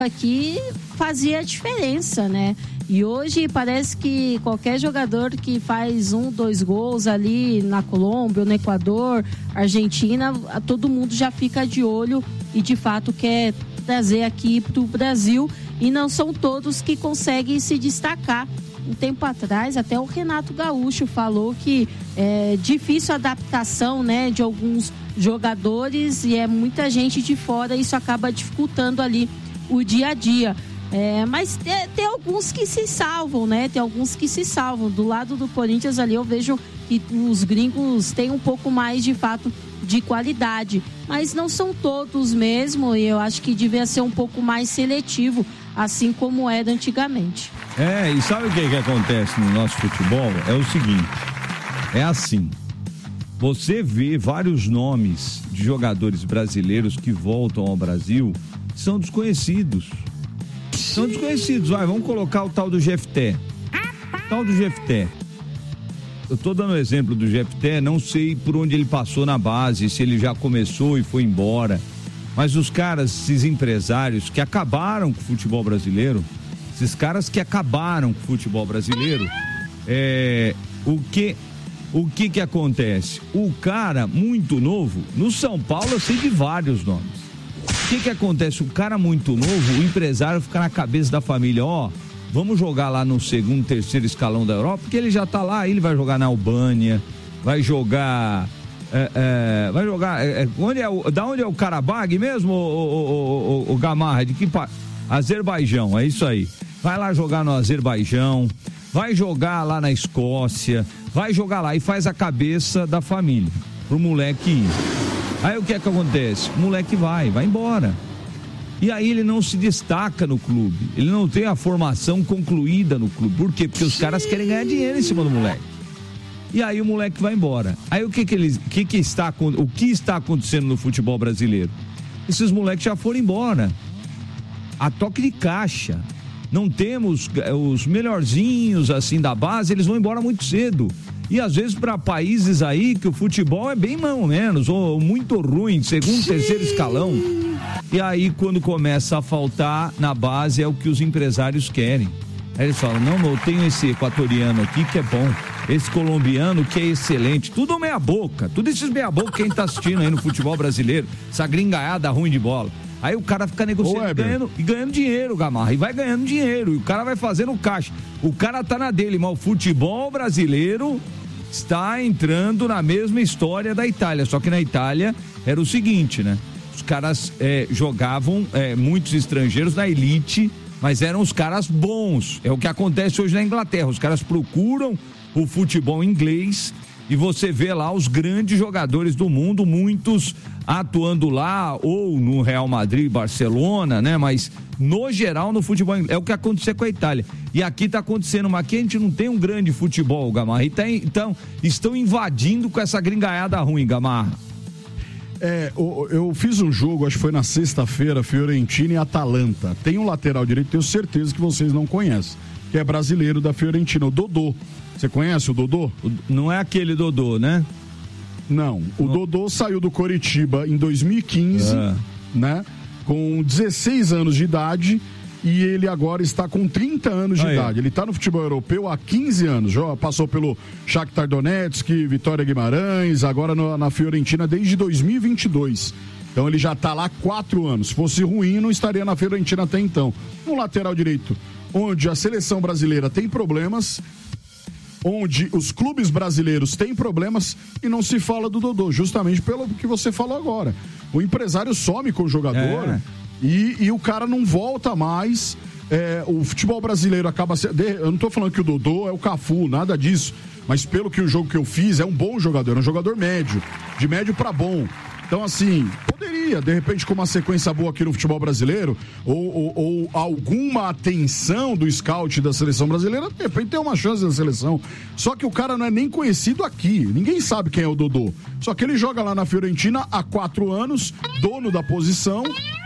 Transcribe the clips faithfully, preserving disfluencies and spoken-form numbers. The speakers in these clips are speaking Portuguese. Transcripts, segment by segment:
aqui fazia a diferença, né? E hoje parece que qualquer jogador que faz um, dois gols ali na Colômbia, no Equador, Argentina, todo mundo já fica de olho e de fato quer trazer aqui para o Brasil, e não são todos que conseguem se destacar. Um tempo atrás, até o Renato Gaúcho falou que é difícil a adaptação, né, de alguns jogadores, e é muita gente de fora, e isso acaba dificultando ali o dia a dia. É, mas tem, tem alguns que se salvam, né? Tem alguns que se salvam. Do lado do Corinthians ali eu vejo que os gringos têm um pouco mais, de fato, de qualidade. Mas não são todos mesmo, e eu acho que devia ser um pouco mais seletivo, assim como era antigamente. É, e sabe o que, que acontece no nosso futebol? É o seguinte, é assim, você vê vários nomes de jogadores brasileiros que voltam ao Brasil, são desconhecidos. São desconhecidos. Vai, vamos colocar o tal do Jefté. O tal do Jefté. Eu tô dando o exemplo do Jefté, não sei por onde ele passou na base, se ele já começou e foi embora. Mas os caras, esses empresários que acabaram com o futebol brasileiro, esses caras que acabaram com o futebol brasileiro, é, o que, o que que acontece? O cara muito novo, no São Paulo eu sei de vários nomes. O que que acontece? O cara muito novo, o empresário fica na cabeça da família, ó, vamos jogar lá no segundo, terceiro escalão da Europa, porque ele já tá lá, ele vai jogar na Albânia, vai jogar, é, é, vai jogar, é, onde é o, da onde é o Karabag mesmo, o, o, o, o Gamarra, de que pa... Azerbaijão, é isso aí, vai lá jogar no Azerbaijão, vai jogar lá na Escócia, vai jogar lá e faz a cabeça da família, pro moleque ir. Aí o que é que acontece? O moleque vai, vai embora. E aí ele não se destaca no clube. Ele não tem a formação concluída no clube. Por quê? Porque os caras querem ganhar dinheiro em cima do moleque. E aí o moleque vai embora. Aí o que que eles, que que está, o que está acontecendo no futebol brasileiro? Esses moleques já foram embora. A toque de caixa. Não temos os melhorzinhos assim da base, eles vão embora muito cedo. E às vezes para países aí que o futebol é bem mais ou menos, ou muito ruim, segundo, terceiro escalão. E aí quando começa a faltar na base é o que os empresários querem. Aí eles falam, não, eu tenho esse equatoriano aqui que é bom, esse colombiano que é excelente, tudo meia boca, tudo esses meia boca quem tá assistindo aí no futebol brasileiro, essa gringaiada ruim de bola. Aí o cara fica negociando e ganhando, e ganhando dinheiro, Gamarra, e vai ganhando dinheiro, e o cara vai fazendo caixa. O cara tá na dele, mas o futebol brasileiro está entrando na mesma história da Itália, só que na Itália era o seguinte, né? Os caras é, jogavam, é, muitos estrangeiros na elite, mas eram os caras bons. É o que acontece hoje na Inglaterra, os caras procuram o futebol inglês e você vê lá os grandes jogadores do mundo, muitos atuando lá ou no Real Madrid, Barcelona, né? Mas no geral no futebol inglês, é o que aconteceu com a Itália. E aqui tá acontecendo, mas aqui a gente não tem um grande futebol, Gamarra. Então, estão invadindo com essa gringaiada ruim, Gamarra. É, eu fiz um jogo, acho que foi na sexta-feira, Fiorentina e Atalanta. Tem um lateral direito, tenho certeza que vocês não conhecem, que é brasileiro da Fiorentina, o Dodô. Você conhece o Dodô? Não é aquele Dodô, né? Não, o não. Dodô saiu do Coritiba em dois mil e quinze, é. né? Com dezesseis anos de idade, e ele agora está com trinta anos de ah, idade. É. Ele está no futebol europeu há quinze anos, já passou pelo Shakhtar Donetsk, Vitória Guimarães, agora no, na Fiorentina desde dois mil e vinte e dois. Então ele já está lá há quatro anos. Se fosse ruim, não estaria na Fiorentina até então. No lateral direito, onde a seleção brasileira tem problemas, onde os clubes brasileiros têm problemas, e não se fala do Dodô, justamente pelo que você falou agora. O empresário some com o jogador é. e, e o cara não volta mais. É, o futebol brasileiro acaba sendo... Eu não estou falando que o Dodô é o Cafu, nada disso, mas pelo que o jogo que eu fiz, é um bom jogador, é um jogador médio, de médio para bom. Então, assim, poderia, de repente, com uma sequência boa aqui no futebol brasileiro, ou, ou, ou alguma atenção do scout da seleção brasileira, de repente tem uma chance na seleção. Só que o cara não é nem conhecido aqui, ninguém sabe quem é o Dodô. Só que ele joga lá na Fiorentina há quatro anos, dono da posição,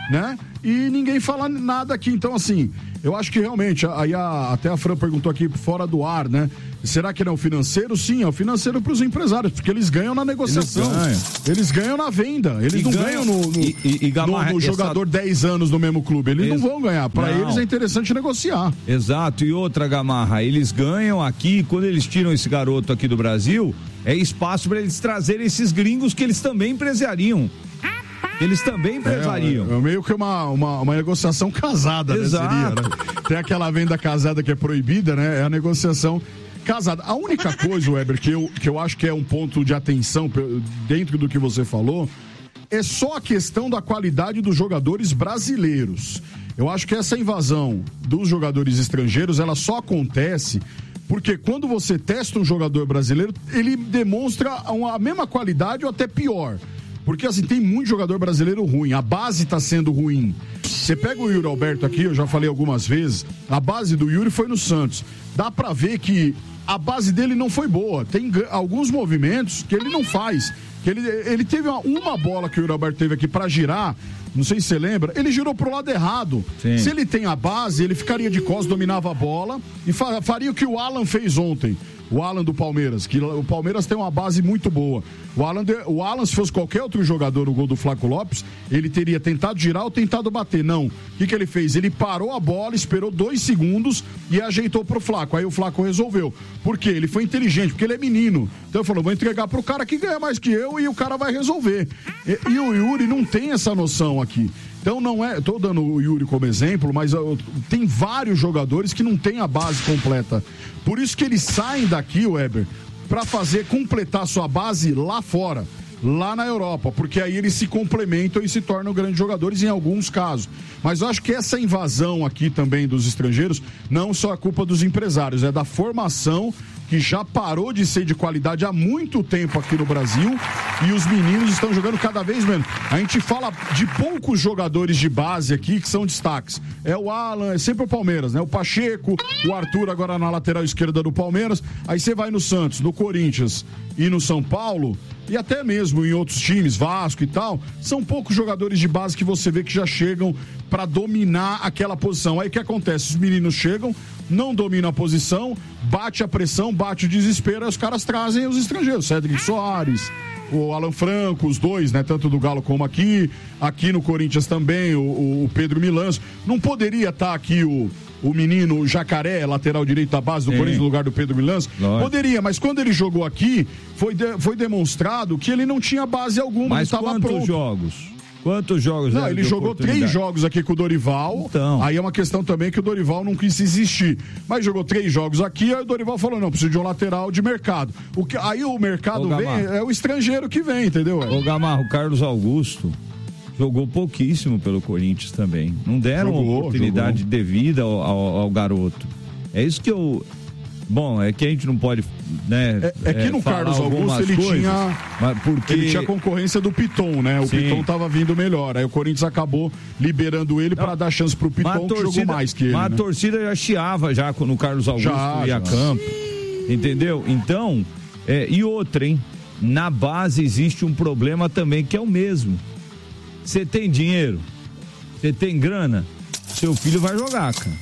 né? E ninguém fala nada aqui. Então, assim, eu acho que realmente, aí a, até a Fran perguntou aqui fora do ar, né? Será que não é o financeiro? Sim, é o financeiro para os empresários, porque eles ganham na negociação. Eles ganham, eles ganham na venda. Eles e não ganham, ganham no, no, e, e, e Gamarra, no, no jogador essa... dez anos no mesmo clube. Eles Ex... não vão ganhar. Para eles é interessante negociar. Exato. E outra, Gamarra, eles ganham aqui, quando eles tiram esse garoto aqui do Brasil, é espaço para eles trazerem esses gringos que eles também empresariam. Eles também empresariam. É, é meio que uma, uma, uma negociação casada, né, seria, né? Tem aquela venda casada que é proibida, né? É a negociação casada. A única coisa, Weber, que eu, que eu acho que é um ponto de atenção dentro do que você falou, é só a questão da qualidade dos jogadores brasileiros. Eu acho que essa invasão dos jogadores estrangeiros, ela só acontece porque quando você testa um jogador brasileiro, ele demonstra a mesma qualidade ou até pior. Porque, assim, tem muito jogador brasileiro ruim. A base tá sendo ruim. Você pega o Yuri Alberto aqui, eu já falei algumas vezes, a base do Yuri foi no Santos. Dá pra ver que a base dele não foi boa. Tem alguns movimentos que ele não faz. Que ele, ele teve uma, uma bola que o Yuri Alberto teve aqui pra girar, não sei se você lembra, ele girou pro lado errado. Sim. Se ele tem a base, ele ficaria de costas, dominava a bola e fa- faria o que o Alan fez ontem. O Alan do Palmeiras, que o Palmeiras tem uma base muito boa. O Alan, de, o Alan, se fosse qualquer outro jogador no gol do Flaco Lopes, ele teria tentado girar ou tentado bater. Não. O que, que ele fez? Ele parou a bola, esperou dois segundos e ajeitou pro Flaco. Aí o Flaco resolveu. Por quê? Ele foi inteligente, porque ele é menino. Então ele falou, vou entregar pro cara que ganha mais que eu e o cara vai resolver. E, e o Yuri não tem essa noção aqui. Então não é, tô dando o Yuri como exemplo, mas uh, tem vários jogadores que não têm a base completa. Por isso que eles saem daqui, Weber, para fazer completar sua base lá fora, lá na Europa, porque aí eles se complementam e se tornam grandes jogadores em alguns casos. Mas eu acho que essa invasão aqui também dos estrangeiros não só é culpa dos empresários, é da formação que já parou de ser de qualidade há muito tempo aqui no Brasil e os meninos estão jogando cada vez menos. A gente fala de poucos jogadores de base aqui que são destaques. É o Alan, é sempre o Palmeiras, né? O Pacheco, o Arthur agora na lateral esquerda do Palmeiras. Aí você vai no Santos, no Corinthians e no São Paulo, e até mesmo em outros times, Vasco e tal, são poucos jogadores de base que você vê que já chegam para dominar aquela posição. Aí o que acontece? Os meninos chegam, não dominam a posição, bate a pressão, bate o desespero, aí os caras trazem os estrangeiros, Cédric Soares, o Alan Franco, os dois, né, tanto do Galo como aqui, aqui no Corinthians também, o, o Pedro Milanço. Não poderia estar aqui o o menino Jacaré, lateral direito da base do Sim. Corinthians, no lugar do Pedro Milanço? Poderia, mas quando ele jogou aqui, foi, de, foi demonstrado que ele não tinha base alguma, mas ele estava quantos pronto. jogos? Quantos jogos? Não, ele jogou três jogos aqui com o Dorival, então. Aí é uma questão também que o Dorival não quis existir, mas jogou três jogos aqui, aí o Dorival falou, não, preciso de um lateral de mercado. O que, aí o mercado Ô, vem, é o estrangeiro que vem, entendeu? Ô Gamarra, o Carlos Augusto jogou pouquíssimo pelo Corinthians também. Não deram jogou, oportunidade jogou. devida ao, ao, ao garoto. É isso que eu... Bom, é que a gente não pode, né? É, é que no Carlos Augusto ele coisas, tinha, porque... ele tinha concorrência do Piton, né? O Sim. Piton tava vindo melhor. Aí o Corinthians acabou liberando ele para dar chance pro Piton, torcida, que jogou mais que ele. Mas né? A torcida já chiava já quando o Carlos Augusto já, ia já. a campo. Entendeu? Então, é, e outra, hein? Na base existe um problema também que é o mesmo. Você tem dinheiro? Você tem grana? Seu filho vai jogar, cara.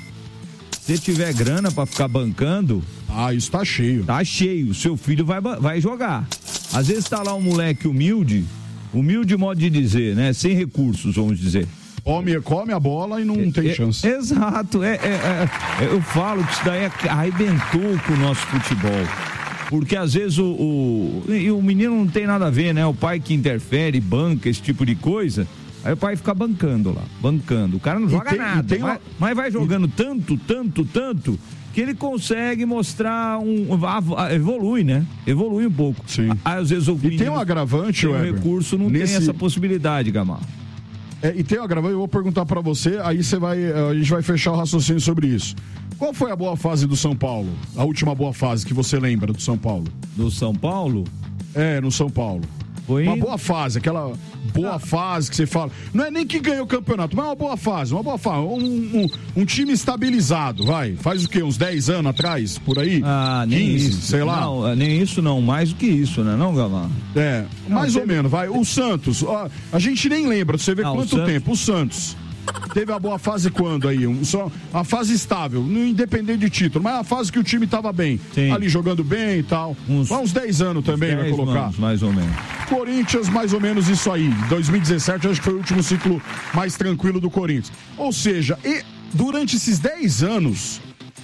Se tiver grana pra ficar bancando... Ah, isso tá cheio. Tá cheio. Seu filho vai, vai jogar. Às vezes tá lá um moleque humilde, humilde modo de dizer, né? Sem recursos, vamos dizer. Come, come a bola e não é, tem é, chance. Exato. É, é, é, eu falo que isso daí arrebentou com o nosso futebol. Porque às vezes o, o, e o menino não tem nada a ver, né? O pai que interfere, banca, esse tipo de coisa. Aí o pai fica bancando lá, bancando. O cara não joga tem, nada, uma... mas, mas vai jogando e... tanto, tanto, tanto, que ele consegue mostrar um... Evolui, né? Evolui um pouco. Sim. Aí, às vezes o menino, e tem um agravante, o recurso não nesse... tem essa possibilidade, Gamarra. É, e tem um agravante, eu vou perguntar pra você, aí você vai, a gente vai fechar o raciocínio sobre isso. Qual foi a boa fase do São Paulo? A última boa fase que você lembra do São Paulo? Do São Paulo? É, no São Paulo. Foi... Uma boa fase, aquela boa ah. fase que você fala. Não é nem que ganhou o campeonato, mas é uma boa fase, uma boa fase. Um, um, um time estabilizado, vai. Faz o quê? Uns dez anos atrás, por aí? Ah, nem quinze, isso. Sei lá. Não, nem isso não, mais do que isso, né, não, Galvão? É, mais não, ou teve... menos, vai. O Santos, ó, a gente nem lembra, você vê não, quanto o Santos... tempo. O Santos. Teve a boa fase quando aí? Um, só, a fase estável, independente de título, mas a fase que o time tava bem. Sim. Ali jogando bem e tal. Uns, uns dez anos também vai colocar. Anos, mais ou menos. Corinthians, mais ou menos isso aí. dois mil e dezessete, acho que foi o último ciclo mais tranquilo do Corinthians. Ou seja, e durante esses dez anos,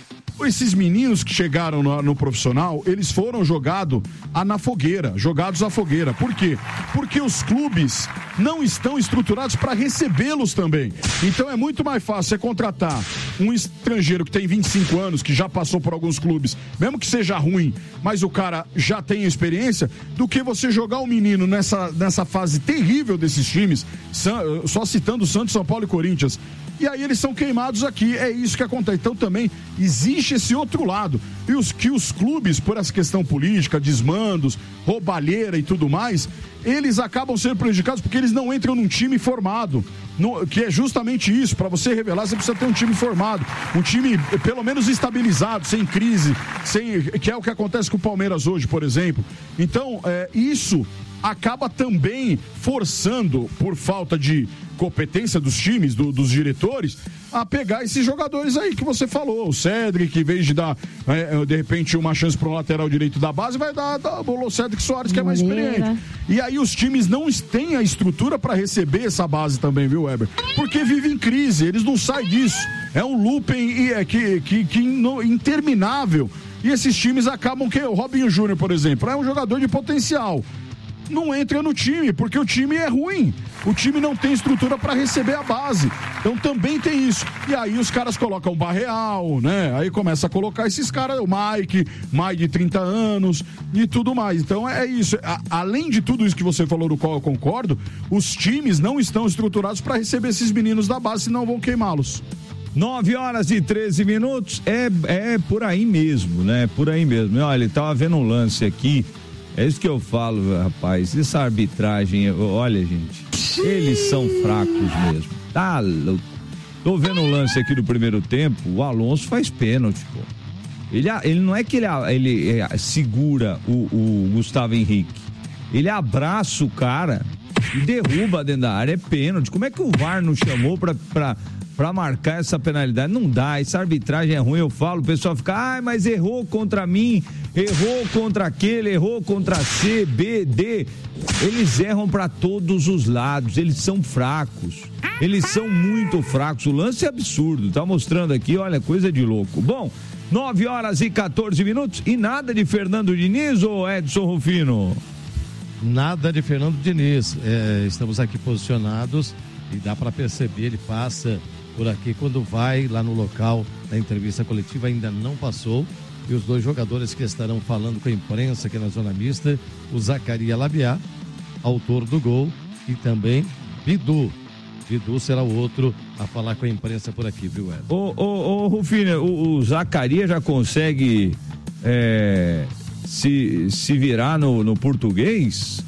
esses meninos que chegaram no, no profissional, eles foram jogados na fogueira, jogados à fogueira. Por quê? Porque os clubes não estão estruturados para recebê-los também. Então é muito mais fácil você contratar um estrangeiro que tem vinte e cinco anos, que já passou por alguns clubes, mesmo que seja ruim, mas o cara já tem experiência, do que você jogar o menino nessa, nessa fase terrível desses times, só citando Santos, São Paulo e Corinthians. E aí eles são queimados aqui, é isso que acontece. Então também existe esse outro lado. E os que os clubes, por essa questão política, desmandos, roubalheira e tudo mais, eles acabam sendo prejudicados porque eles não entram num time formado. No, que é justamente isso, para você revelar, você precisa ter um time formado, um time pelo menos estabilizado, sem crise, sem, que é o que acontece com o Palmeiras hoje, por exemplo. Então, é, isso acaba também forçando, por falta de competência dos times, do, dos diretores, a pegar esses jogadores aí que você falou. O Cédric, em vez de dar, é, de repente, uma chance para um lateral direito da base, vai dar, dar o Cédric Soares, que é mais experiente. E aí os times não têm a estrutura para receber essa base também, viu, Weber? Porque vivem em crise, eles não saem disso. É um looping é, que, que, que interminável. E esses times acabam que o Robinho Júnior, por exemplo, é um jogador de potencial. Não entra no time, porque o time é ruim. O time não tem estrutura para receber a base. Então também tem isso. E aí os caras colocam o Barreal, né? Aí começa a colocar esses caras, o Mike, mais de trinta anos e tudo mais. Então é isso. A, além de tudo isso que você falou, do qual eu concordo, os times não estão estruturados para receber esses meninos da base, senão vão queimá-los. nove horas e treze minutos, é, é por aí mesmo, né? Por aí mesmo. Olha, ele tava vendo um lance aqui. É isso que eu falo, rapaz, essa arbitragem, olha, gente, eles são fracos mesmo, tá louco. Tô vendo um lance aqui do primeiro tempo, o Alonso faz pênalti, pô. Ele, ele não é que ele, ele é, segura o, o Gustavo Henrique, ele abraça o cara e derruba dentro da área, é pênalti. Como é que o V A R não chamou pra... pra Pra marcar essa penalidade? Não dá, essa arbitragem é ruim, eu falo, o pessoal fica, ai, mas errou contra mim, errou contra aquele, errou contra C, B, D. Eles erram pra todos os lados, eles são fracos, eles são muito fracos, o lance é absurdo, tá mostrando aqui, olha, coisa de louco. Bom, nove horas e quatorze minutos e nada de Fernando Diniz ou Edson Rufino? Nada de Fernando Diniz, é, estamos aqui posicionados e dá pra perceber, ele passa por aqui, quando vai lá no local da entrevista coletiva, ainda não passou. E os dois jogadores que estarão falando com a imprensa aqui na zona mista, o Zacarias Labiá, autor do gol, e também Bidu. Bidu será o outro a falar com a imprensa por aqui, viu, Ed? Ô, ô, ô Rufino, o, o Zacarias já consegue é, se, se virar no, no português?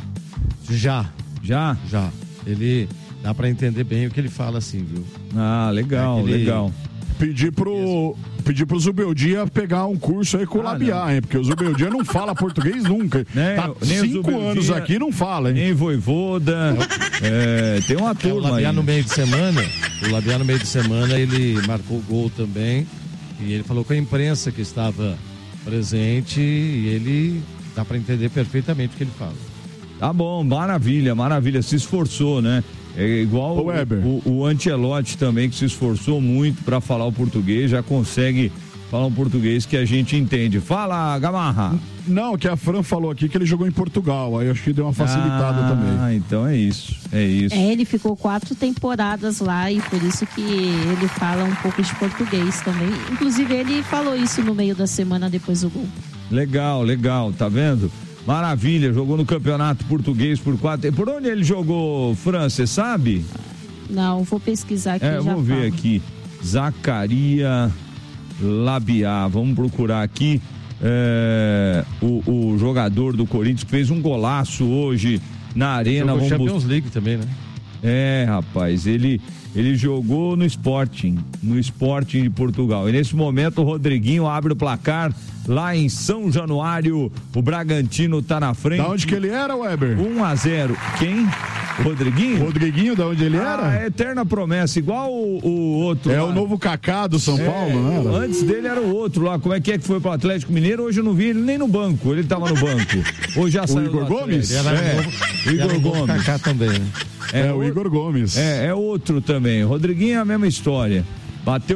Já. Já? Já. Ele... Dá pra entender bem o que ele fala, assim, viu? Ah, legal, é ele... legal. Pedir pro, pedir pro Zubeldia pegar um curso aí com o ah, Labiá, hein? Porque o Zubeldia não fala português nunca. Nem, tá nem cinco anos aqui e não fala, hein? Nem Voivoda. É, tem uma turma é, o Labiá aí. no meio de semana, o Labiá no meio de semana, ele marcou gol também. E ele falou com a imprensa que estava presente e ele dá pra entender perfeitamente o que ele fala. Tá bom, maravilha, maravilha. Se esforçou, né? É igual o, o, o Ancelotti também, que se esforçou muito para falar o português, já consegue falar um português que a gente entende. Fala, Gamarra. Não, que a Fran falou aqui que ele jogou em Portugal, aí acho que deu uma facilitada ah, também. Ah, então é isso, é isso. É, ele ficou quatro temporadas lá e por isso que ele fala um pouco de português também. Inclusive ele falou isso no meio da semana depois do gol. Legal, legal, tá vendo? Maravilha, jogou no Campeonato Português por quatro. Por onde ele jogou, Fran, você sabe? Não, vou pesquisar aqui. É, já vou ver falo. aqui. Zacarias Labiá, vamos procurar aqui. É, o, o jogador do Corinthians que fez um golaço hoje na arena. Jogou vamos Champions bus... League também, né? É, rapaz, ele, ele jogou no Sporting, no Sporting de Portugal. E nesse momento o Rodriguinho abre o placar lá em São Januário. O Bragantino tá na frente. Da onde que ele era, Weber? um a zero. Quem? Rodriguinho? Rodriguinho, da onde ele era? Ah, é eterna promessa, igual o, o outro. É lá. o novo Kaká do São É, Paulo, não era? Antes dele era o outro lá. Como é que é que foi pro Atlético Mineiro? Hoje eu não vi ele nem no banco. Ele tava no banco. Hoje já O saiu. Igor do Gomes? Atlético. Era É, novo, o Igor era novo Gomes. Kaká também, né? É, É, o Igor Gomes. É, é outro também. Rodriguinho é a mesma história. Bateu